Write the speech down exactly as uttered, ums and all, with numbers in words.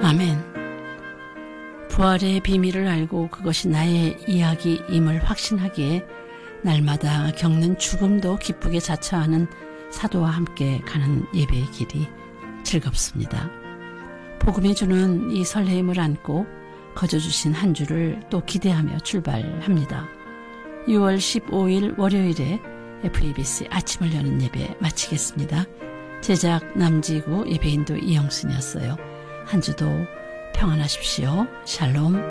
아멘. 부활의 비밀을 알고 그것이 나의 이야기임을 확신하기에 날마다 겪는 죽음도 기쁘게 자처하는 사도와 함께 가는 예배의 길이 즐겁습니다. 복음이 주는 이 설레임을 안고 거저주신 한 주를 또 기대하며 출발합니다. 유월 십오일 월요일에 에프이비씨 아침을 여는 예배 마치겠습니다. 제작 남지구, 예배인도 이영순이었어요. 한 주도 평안하십시오. 샬롬.